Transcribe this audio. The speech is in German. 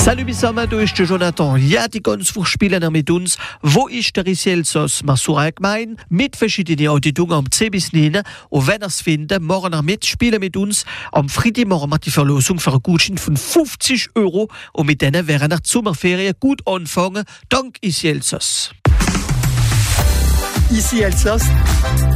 Salut bissammen, du ist der Jonathan. Ja, die ganz spielen mit uns. Wo ist der Elsass? Masura gemein mit verschiedenen Auditungen am 10 bis 9. Und wenn ihr es findet, morgen mit spielen mit uns am Freitagmorgen mit die Verlosung für einen Gutschein von 50 €. Und mit denen wären nach Sommerferien gut anfangen. Dank Elsass. Ici Elsass.